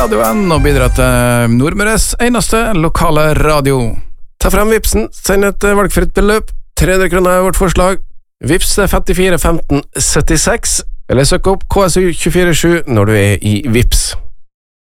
radioen og bidra til Nordmøres eneste lokale radio. Ta frem Vipsen, send et valgfritt beløp. 300 kroner er vårt forslag. Vips 54 15 76, eller søk opp KSU 247 når du er i Vips.